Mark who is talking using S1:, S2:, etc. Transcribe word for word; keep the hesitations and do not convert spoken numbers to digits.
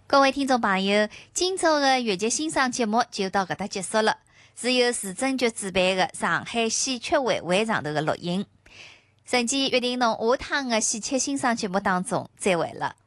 S1: 各位聽眾朋友，今朝嘅粵劇欣賞節目就到搿搭結束了。是由市政局主辦嘅上海戲曲會會場頭嘅錄音。陳記約定侬下趟嘅戲曲欣賞節目當中再會了。